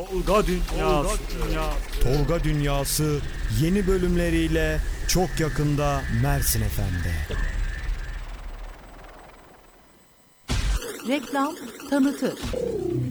Tolga Dünyası. Tolga Dünyası yeni bölümleriyle çok yakında Mersin FM'de. Reklam tanıtır.